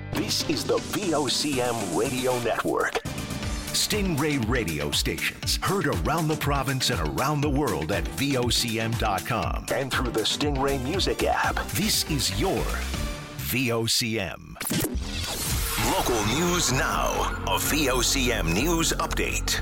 This is the VOCM Radio Network. Stingray radio stations heard around the province and around the world at VOCM.com and through the Stingray Music app. This is your VOCM. Local news now. A VOCM News Update.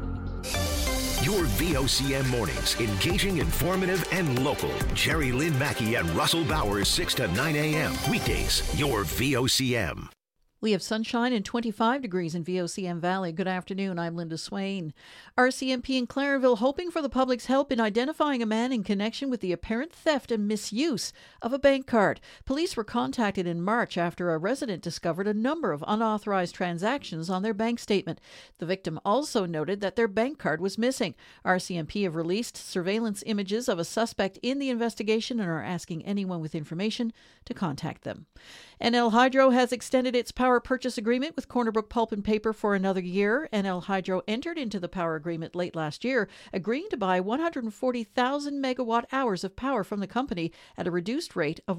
Your VOCM mornings, engaging, informative, and local. Jerry Lynn Mackey and Russell Bowers, 6 to 9 a.m. Weekdays, your VOCM. We have sunshine and 25 degrees in VOCM Valley. Good afternoon. I'm Linda Swain. RCMP in Clarenville hoping for the public's help in identifying a man in connection with the apparent theft and misuse of a bank card. Police were contacted in March after a resident discovered a number of unauthorized transactions on their bank statement. The victim also noted that their bank card was missing. RCMP have released surveillance images of a suspect in the investigation and are asking anyone with information to contact them. NL Hydro has extended its power purchase agreement with Corner Brook Pulp and Paper for another year. NL Hydro entered into the power agreement late last year, agreeing to buy 140,000 megawatt hours of power from the company at a reduced rate of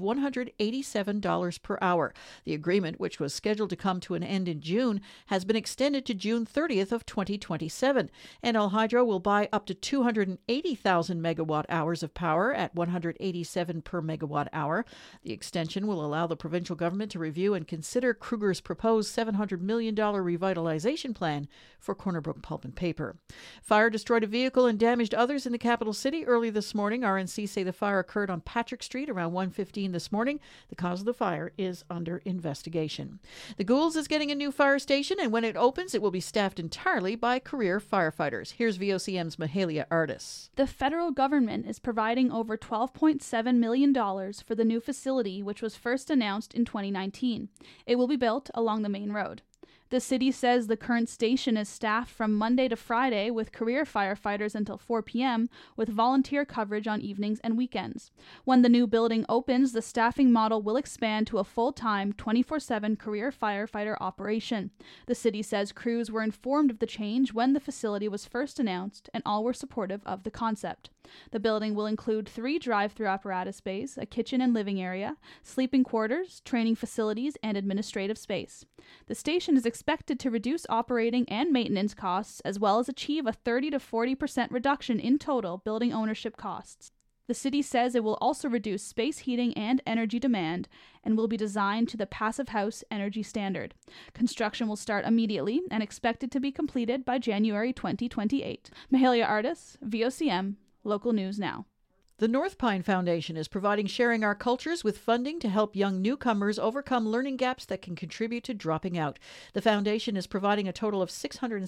$187 per hour. The agreement, which was scheduled to come to an end in June, has been extended to June 30th of 2027. NL Hydro will buy up to 280,000 megawatt hours of power at $187 per megawatt hour. The extension will allow the provincial government to review and consider Kruger's proposed $700 million revitalization plan for Corner Brook Pulp and Paper. Fire destroyed a vehicle and damaged others in the capital city early this morning. RNC say the fire occurred on Patrick Street around 1:15 this morning. The cause of the fire is under investigation. The Goulds is getting a new fire station, and when it opens, it will be staffed entirely by career firefighters. Here's VOCM's Mahalia Artis. The federal government is providing over $12.7 million for the new facility, which was first announced in 2019. It will be built along the main road. The city says the current station is staffed from Monday to Friday with career firefighters until 4 p.m. with volunteer coverage on evenings and weekends. When the new building opens, the staffing model will expand to a full-time 24/7 career firefighter operation. The city says crews were informed of the change when the facility was first announced, and all were supportive of the concept. The building will include 3 drive-through apparatus bays, a kitchen and living area, sleeping quarters, training facilities, and administrative space. The station is expected to reduce operating and maintenance costs, as well as achieve a 30 to 40% reduction in total building ownership costs. The city says it will also reduce space heating and energy demand and will be designed to the Passive House energy standard. Construction will start immediately and expected to be completed by January 2028. Mahalia Artis, VOCM, Local News Now. The North Pine Foundation is providing Sharing Our Cultures with funding to help young newcomers overcome learning gaps that can contribute to dropping out. The foundation is providing a total of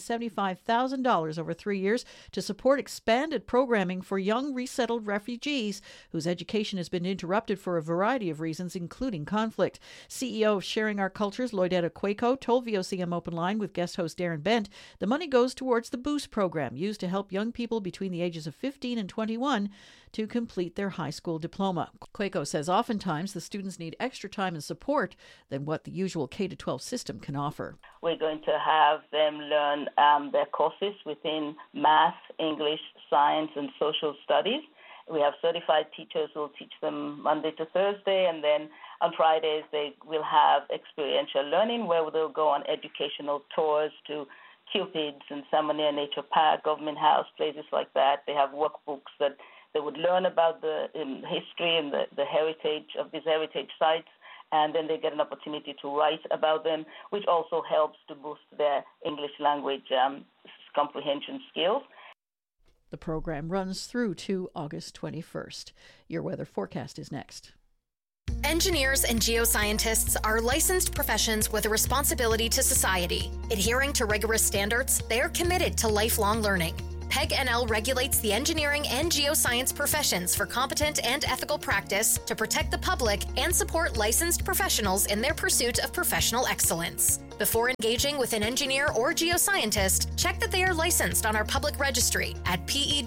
$675,000 over 3 years to support expanded programming for young resettled refugees whose education has been interrupted for a variety of reasons, including conflict. CEO of Sharing Our Cultures, Lloydetta Quaco, told VOCM Open Line with guest host Darren Bent the money goes towards the Boost program, used to help young people between the ages of 15 and 21 to complete their high school diploma. Quaco says oftentimes the students need extra time and support than what the usual K-12 system can offer. We're going to have them learn their courses within math, English, science, and social studies. We have certified teachers who will teach them Monday to Thursday, and then on Fridays they will have experiential learning where they'll go on educational tours to Cupid's and Salmonia Nature Park, Government House, places like that. They have workbooks that they would learn about the history and the heritage of these heritage sites, and then they get an opportunity to write about them, which also helps to boost their English language comprehension skills. The program runs through to August 21st. Your weather forecast is next. Engineers and geoscientists are licensed professions with a responsibility to society. Adhering to rigorous standards, they are committed to lifelong learning. PEG NL regulates the engineering and geoscience professions for competent and ethical practice to protect the public and support licensed professionals in their pursuit of professional excellence. Before engaging with an engineer or geoscientist, check that they are licensed on our public registry at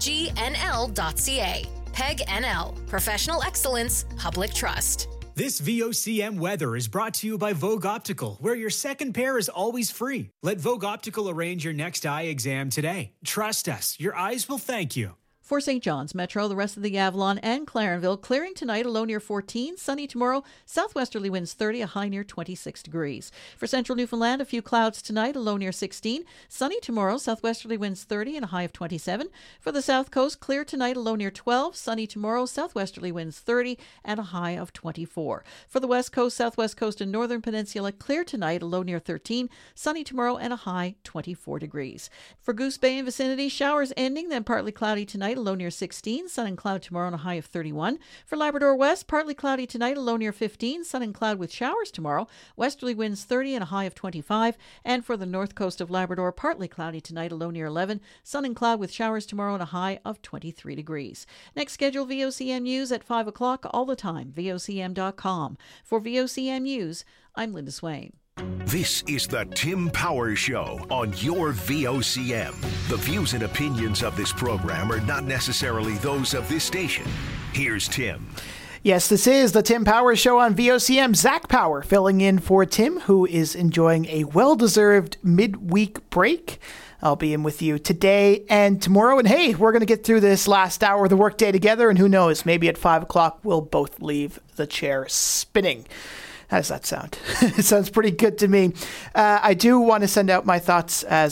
pegnl.ca. PEG NL, Professional Excellence, Public Trust. This VOCM weather is brought to you by Vogue Optical, where your second pair is always free. Let Vogue Optical arrange your next eye exam today. Trust us, your eyes will thank you. For St. John's Metro, the rest of the Avalon and Clarenville, clearing tonight, a low near 14. Sunny tomorrow, southwesterly winds 30, a high near 26 degrees. For central Newfoundland, a few clouds tonight, a low near 16. Sunny tomorrow, southwesterly winds 30 and a high of 27. For the south coast, clear tonight, a low near 12. Sunny tomorrow, southwesterly winds 30 and a high of 24. For the west coast, southwest coast, and northern peninsula, clear tonight, a low near 13. Sunny tomorrow and a high 24 degrees. For Goose Bay and vicinity, showers ending, then partly cloudy tonight, a low near 16. Sun and cloud tomorrow and a high of 31. For Labrador West, partly cloudy tonight, a low near 15. Sun and cloud with showers tomorrow. Westerly winds 30 and a high of 25. And for the north coast of Labrador, partly cloudy tonight, a low near 11. Sun and cloud with showers tomorrow and a high of 23 degrees. Next scheduled VOCM news at 5 o'clock all the time. VOCM.com. For VOCM News, I'm Linda Swain. This is the Tim Powers Show on your VOCM. The views and opinions of this program are not necessarily those of this station. Here's Tim. Yes, this is the Tim Powers Show on VOCM. Zach Power filling in for Tim, who is enjoying a well-deserved midweek break. I'll be in with you today and tomorrow. And hey, we're going to get through this last hour of the workday together. And who knows, maybe at 5 o'clock, we'll both leave the chair spinning. How does that sound? It sounds pretty good to me. I do want to send out my thoughts as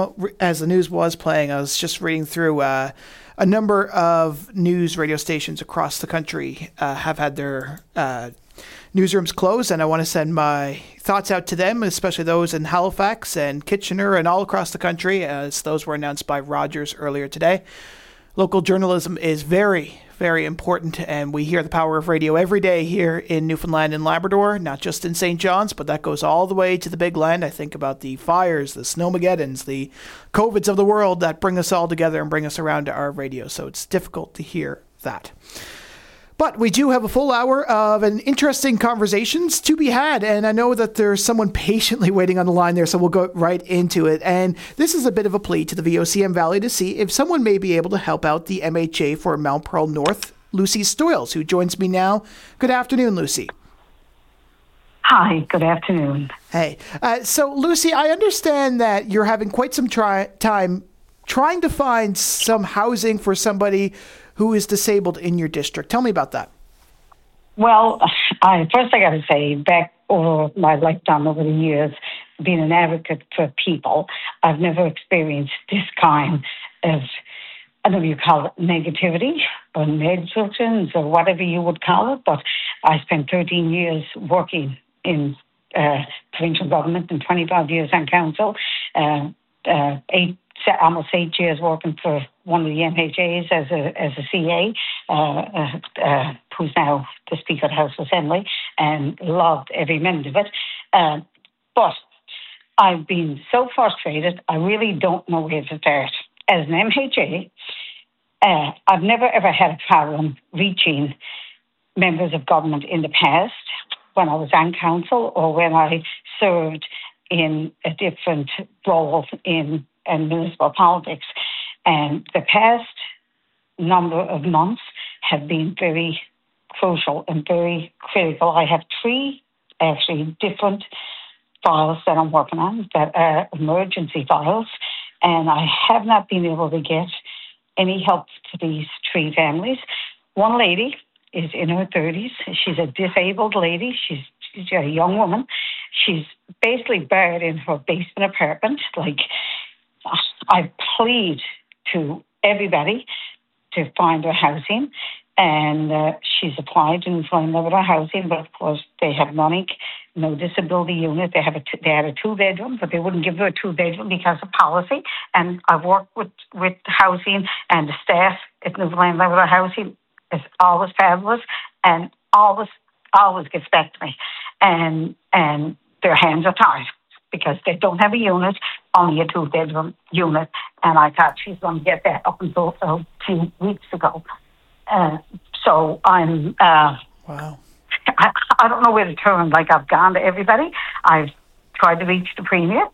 the news was playing. I was just reading through a number of news radio stations across the country have had their newsrooms closed, and I want to send my thoughts out to them, especially those in Halifax and Kitchener and all across the country, as those were announced by Rogers earlier today. Local journalism is very, very important, and we hear the power of radio every day here in Newfoundland and Labrador, not just in St. John's, but that goes all the way to the big land. I think about the fires, the snowmageddons, the COVIDs of the world that bring us all together and bring us around to our radio, so it's difficult to hear that. But we do have a full hour of an interesting conversations to be had, and I know that there's someone patiently waiting on the line there, so we'll go right into it. And this is a bit of a plea to the VOCM Valley to see if someone may be able to help out the MHA for Mount Pearl North, Lucy Stoyles, who joins me now. Good afternoon, Lucy. Hi, good afternoon. Hey. So, Lucy, I understand that you're having quite some time trying to find some housing for somebody who is disabled in your district. Tell me about that. Well, I got to say, back over my lifetime, over the years, being an advocate for people, I've never experienced this kind of, I don't know if you call it negativity or negligence or whatever you would call it, but I spent 13 years working in provincial government and 25 years on council, almost 8 years working for one of the MHAs as a CA, who's now the Speaker of the House Assembly, and loved every minute of it. But I've been so frustrated, I really don't know where to start. As an MHA, I've never ever had a problem reaching members of government in the past when I was on council or when I served in a different role in municipal politics. And the past number of months have been very crucial and very critical. I have 3 actually different files that I'm working on that are emergency files, and I have not been able to get any help to these 3 families. One lady is in her 30s. She's a disabled lady. She's a young woman. She's basically buried in her basement apartment. Like, I plead to everybody to find her housing, and she's applied to find Labrador housing, but of course they have money, no disability unit. They had a 2-bedroom, but they wouldn't give her a 2-bedroom because of policy. And I've worked with housing, and the staff at Newfoundland Labrador Housing is always fabulous and always gets back to me, and their hands are tied because they don't have a unit, only a 2-bedroom unit, and I thought she's going to get that up until a few weeks ago. So I'm... Wow. I don't know where to turn. Like, I've gone to everybody. I've tried to reach the Premier.